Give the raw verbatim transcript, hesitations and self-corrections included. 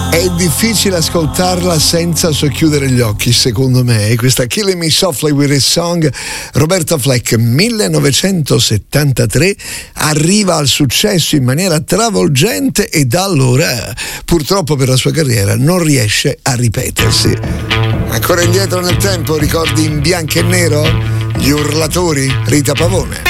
È difficile ascoltarla senza socchiudere gli occhi, secondo me. Questa Killing Me Softly with His Song, Roberta Fleck, millenovecentosettantatré, arriva al successo in maniera travolgente e da allora, purtroppo per la sua carriera, non riesce a ripetersi. Ancora indietro nel tempo, ricordi in bianco e nero? Gli Urlatori, Rita Pavone.